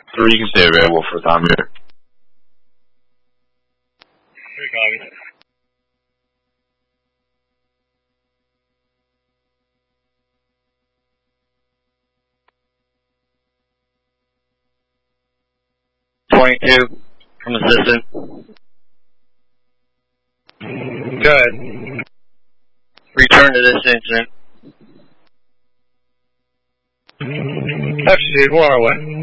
3, you can stay available for the time here. 22 from assistant. Good. Return to this incident. FCC 4 away.